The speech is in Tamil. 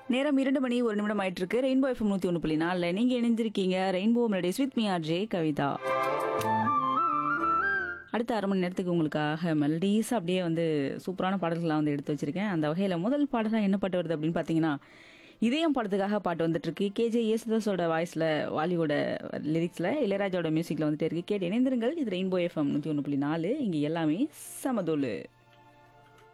நேரம் 2 மணி 1 நிமிடம் ஆயிட்டு இருக்கு. ரெயின்போ எஃப்எம் 101.4 நீங்க இணைந்திருக்கீங்க. Rainbow melodies with me RJ Kavitha. அடுத்த அரை மணி நேரத்துக்கு உங்களுக்காக மெலடிஸ் அப்படியே வந்து சூப்பரான பாடல்கள்லாம் வந்து எடுத்து வச்சிருக்கேன். அந்த வகையில் முதல் பாடலாக என்ன பாட்டு வருது அப்படின்னு பார்த்தீங்கன்னா, இதயம் படத்துக்காக பாட்டு வந்துட்டு இருக்கு. கேஜே யேசுதாஸோட வாய்ஸில், வாலியோட லிரிக்ஸில், இளையராஜாவோட மியூசிக்கில் வந்துட்டே இருக்கு. கேட்டு இணைந்திருங்கள். இது ரெயின்போ எஃப்எம் 101.4. இங்கே எல்லாமே சமதோலு.